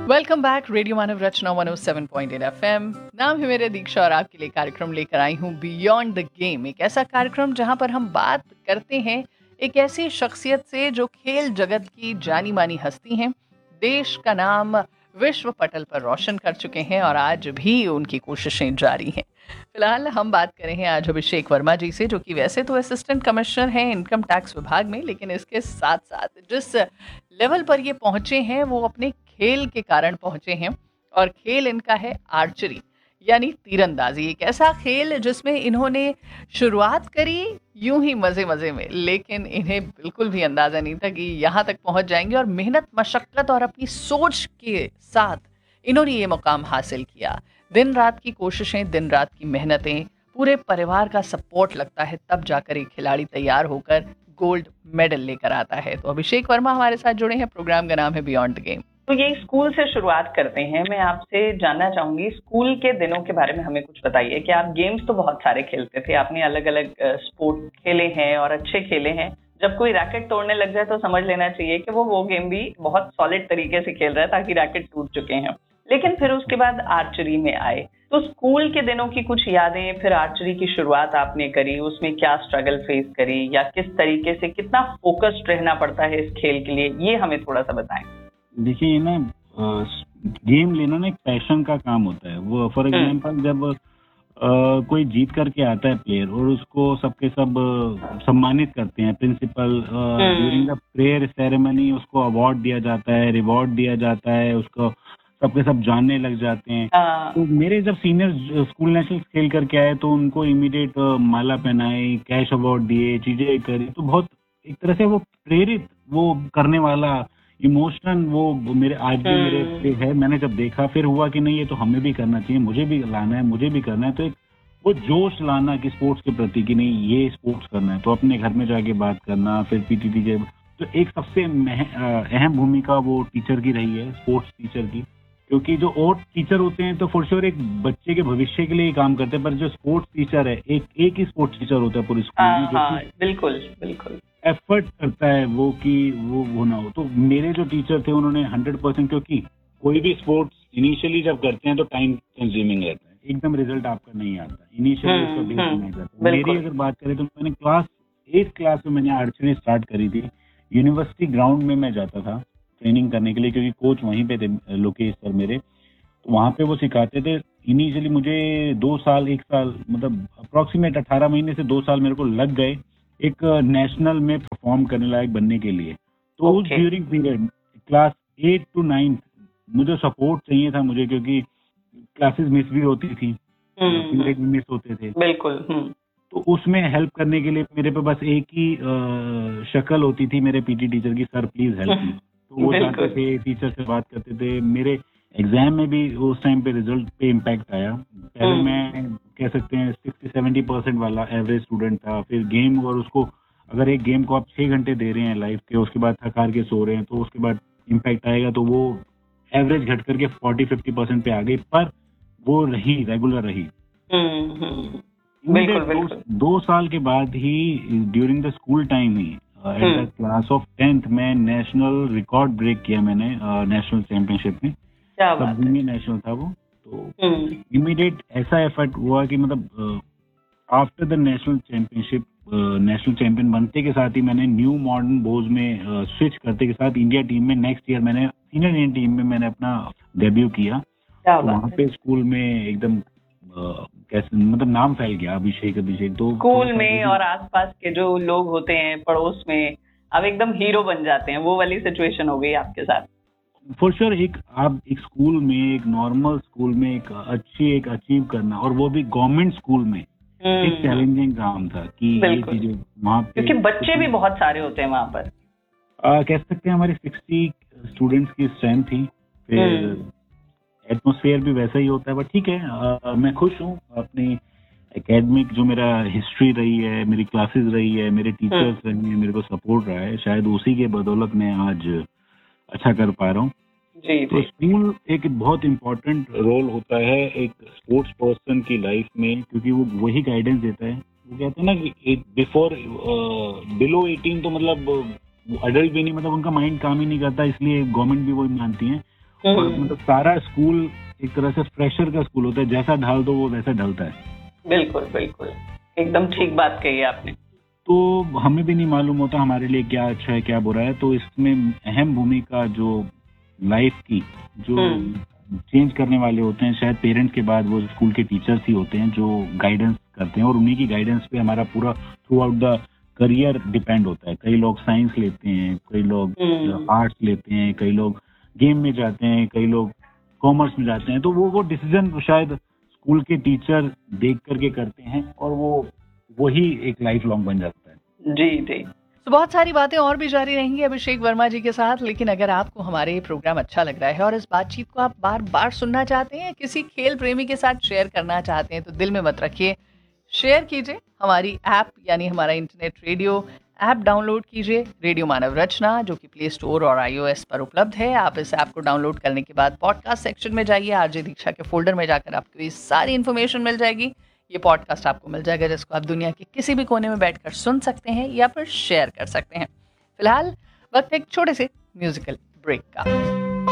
Welcome back radio मानव रचना 107.8 FM। नाम है मेरे दीक्षा और आपके लिए कार्यक्रम लेकर आई हूँ बियॉन्ड द गेम, एक ऐसा कार्यक्रम जहाँ पर हम बात करते हैं एक ऐसी शख्सियत से जो खेल जगत की जानी मानी हस्ती हैं, देश का नाम विश्व पटल पर रोशन कर चुके हैं और आज भी उनकी कोशिशें जारी हैं। फिलहाल हम बात करें हैं आज अभिषेक वर्मा जी से, जो कि वैसे तो असिस्टेंट कमिश्नर हैं इनकम टैक्स विभाग में, लेकिन इसके साथ साथ जिस लेवल पर ये पहुंचे हैं वो अपने खेल के कारण पहुंचे हैं। और खेल इनका है आर्चरी यानी तीरंदाजी, एक ऐसा खेल जिसमें इन्होंने शुरुआत करी यूं ही मजे मजे में, लेकिन इन्हें बिल्कुल भी अंदाजा नहीं था कि यहाँ तक पहुंच जाएंगे। और मेहनत मशक्कत और अपनी सोच के साथ इन्होंने ये मुकाम हासिल किया। दिन रात की कोशिशें, दिन रात की मेहनतें, पूरे परिवार का सपोर्ट लगता है, तब जाकर एक खिलाड़ी तैयार होकर गोल्ड मेडल लेकर आता है। तो अभिषेक वर्मा हमारे साथ जुड़े हैं, प्रोग्राम का नाम है बियॉन्ड द गेम। तो ये स्कूल से शुरुआत करते हैं। मैं आपसे जानना चाहूंगी, स्कूल के दिनों के बारे में हमें कुछ बताइए कि आप गेम्स तो बहुत सारे खेलते थे, आपने अलग अलग स्पोर्ट खेले हैं और अच्छे खेले हैं। जब कोई रैकेट तोड़ने लग जाए तो समझ लेना चाहिए कि वो गेम भी बहुत सॉलिड तरीके से खेल रहा है, ताकि रैकेट टूट चुके हैं। लेकिन फिर उसके बाद आर्चरी में आए, तो स्कूल के दिनों की कुछ यादें, फिर आर्चरी की शुरुआत आपने करी, उसमें क्या स्ट्रगल फेस करी या किस तरीके से कितना फोकस्ड रहना पड़ता है इस खेल के लिए, ये हमें थोड़ा सा बताएं। देखिए, ये ना गेम लेना ना एक पैशन का काम होता है। वो फॉर एग्जांपल जब कोई जीत करके आता है प्लेयर और उसको सबके सब सम्मानित करते हैं, principal during the prayer ceremony उसको अवार्ड दिया जाता है, रिवॉर्ड दिया जाता है, उसको सबके सब जानने लग जाते हैं। तो मेरे जब सीनियर स्कूल नेशनल खेल करके आए तो उनको इमीडिएट माला पहनाई, कैश अवार्ड दिए, चीजें करी। तो बहुत एक तरह से वो प्रेरित, वो करने वाला इमोशनल वो मेरे आज भी मेरे पे है। मैंने जब देखा फिर हुआ कि नहीं, ये तो हमें भी करना चाहिए, मुझे भी लाना है, मुझे भी करना है। तो एक वो जोश लाना कि स्पोर्ट्स के प्रति कि नहीं ये स्पोर्ट्स करना है, तो अपने घर में जाके बात करना, फिर पीटी टीचर। तो एक सबसे अहम भूमिका वो टीचर की रही है, स्पोर्ट्स टीचर की। क्योंकि जो और टीचर होते हैं तो फॉर श्योर एक बच्चे के भविष्य के लिए ही काम करते हैं, पर जो स्पोर्ट्स टीचर है एक ही स्पोर्ट्स टीचर होता है पूरी स्कूल में, बिल्कुल बिल्कुल एफर्ट करता है वो कि वो ना हो। तो मेरे जो टीचर थे उन्होंने 100%, क्योंकि कोई भी स्पोर्ट्स इनिशियली जब करते हैं तो टाइम कंज्यूमिंग रहता है, एकदम रिजल्ट आपका नहीं आता इनिशियली, उसका बेस नहीं करता। मेरी अगर बात करें तो मैंने क्लास 8 क्लास में मैंने आर्चरी स्टार्ट करी थी। यूनिवर्सिटी ग्राउंड में मैं जाता था ट्रेनिंग करने के लिए, क्योंकि कोच वहीं पे थे लोकेश सर मेरे, तो वहां पे वो सिखाते थे। इनिशियली मुझे 2 साल 1 साल मतलब अप्रोक्सीमेट 18 महीने से 2 साल मेरे को लग गए एक नेशनल में परफॉर्म करने लायक बनने के लिए। तो उस ड्यूरिंग पीरियड क्लास 8 to 9 मुझे सपोर्ट चाहिए था मुझे, क्योंकि क्लासेस मिस भी होती थी, पीरियड मिस होते थे। बिल्कुल। तो उसमें हेल्प करने के लिए मेरे पे बस एक ही शक्ल होती थी मेरे पीटी टीचर की, सर प्लीज हेल्प मी। तो वो जाते थे, टीचर से बात करते थे। मेरे एग्जाम में भी उस टाइम पे रिजल्ट पे इम्पैक्ट आया। पहले मैं कह सकते हैं 60-70% वाला एवरेज स्टूडेंट था। फिर गेम, और उसको अगर एक गेम को आप 6 घंटे दे रहे हैं लाइफ के, उसके बाद थकार के सो रहे हैं, तो उसके बाद इम्पैक्ट आएगा। तो वो एवरेज घट करके 40-50% पे आ गई, पर वो रही, रेगुलर रही। बिल्कुल। 2 साल के बाद ही during the school time he at the class of 10th में नेशनल रिकॉर्ड ब्रेक किया मैंने नेशनल चैंपियनशिप में। सब जूनियर नेशनल था वो। तो इमीडिएट ऐसा एफर्ट हुआ कि मतलब after the national championship, national champion बनते के साथ ही मैंने न्यू मॉडर्न बोज में स्विच करते के साथ इंडिया टीम में नेक्स्ट ईयर मैंने सीनियर इंडियन टीम में मैंने अपना डेब्यू किया। तो वहाँ पे स्कूल में एकदम कैसे मतलब नाम फैल गया, अभिषेक। तो स्कूल में और आसपास के जो लोग होते हैं पड़ोस में, अब एकदम हीरो बन जाते हैं। वो वाली सिचुएशन हो गई आपके साथ? फॉर श्योर आप एक स्कूल में, एक नॉर्मल स्कूल में एक अचीव करना, और वो भी गवर्नमेंट स्कूल में, एक चैलेंजिंग काम था कि ये चीजें वहाँ पे, क्योंकि बच्चे भी बहुत सारे होते हैं वहाँ पर। कह सकते हैं हमारे 60 स्टूडेंट्स की स्ट्रेंथ थी। फिर एटमॉस्फेयर भी वैसा ही होता है, बट ठीक है। मैं खुश हूँ अपनी एकेडमिक जो मेरा हिस्ट्री रही है, मेरी क्लासेस रही है, मेरे टीचर्स रहे हैं, मेरे को सपोर्ट रहा है, शायद उसी के बदौलत मैं आज अच्छा कर पा रहा हूँ। तो स्कूल एक बहुत इम्पोर्टेंट रोल होता है एक स्पोर्ट्स पर्सन की लाइफ में, क्योंकि वो वही गाइडेंस देता है। वो कहते हैं ना कि बिफोर बिलो 18 तो मतलब अडल्ट भी नहीं, मतलब उनका माइंड काम ही नहीं करता, इसलिए गवर्नमेंट भी वही मानती है। और मतलब सारा स्कूल एक तरह से फ्रेशर का स्कूल होता है, जैसा ढाल दो वो वैसा ढलता है। बिल्कुल बिल्कुल, एकदम ठीक बात कही आपने। तो हमें भी नहीं मालूम होता हमारे लिए क्या अच्छा है क्या बुरा है, तो इसमें अहम भूमिका जो लाइफ की जो चेंज करने वाले होते हैं, शायद पेरेंट्स के बाद वो स्कूल के टीचर्स ही होते हैं जो गाइडेंस करते हैं, और उन्हीं की गाइडेंस पे हमारा पूरा through out the career depend होता है। कई लोग साइंस लेते हैं, कई लोग आर्ट्स लेते हैं, कई लोग गेम में जाते हैं, कई लोग कॉमर्स में जाते हैं। तो वो डिसीजन शायद स्कूल के टीचर देख करके करते हैं, और वही एक लाइफ लॉन्ग बन जाता है। जी जी। तो बहुत सारी बातें और भी जारी रहेंगी अभिषेक वर्मा जी के साथ, लेकिन अगर आपको हमारे ये प्रोग्राम अच्छा लग रहा है और इस बातचीत को आप बार बार सुनना चाहते हैं, किसी खेल प्रेमी के साथ शेयर करना चाहते हैं, तो दिल में मत रखिए, शेयर कीजिए। हमारी ऐप यानी हमारा इंटरनेट रेडियो ऐप डाउनलोड कीजिए, रेडियो मानव रचना, जो कि प्ले स्टोर और iOS पर उपलब्ध है। आप इस ऐप को डाउनलोड करने के बाद पॉडकास्ट सेक्शन में जाइए, आरजे दीक्षा के फोल्डर में जाकर आपको ये सारी इन्फॉर्मेशन मिल जाएगी। ये पॉडकास्ट आपको मिल जाएगा जिसको आप दुनिया के किसी भी कोने में बैठकर सुन सकते हैं या फिर शेयर कर सकते हैं। फिलहाल वक्त एक छोटे से म्यूजिकल ब्रेक का।